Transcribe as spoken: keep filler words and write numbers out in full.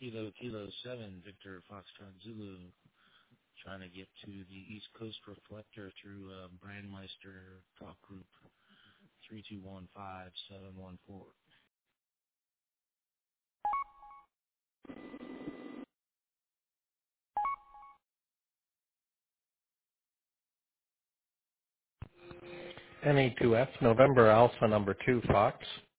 Kilo Kilo seven, Victor Foxtrot Zulu, trying to get to the East Coast Reflector through uh, Brandmeister Talk Group three two one five seven one four. N E two F, November Alpha number two, Fox.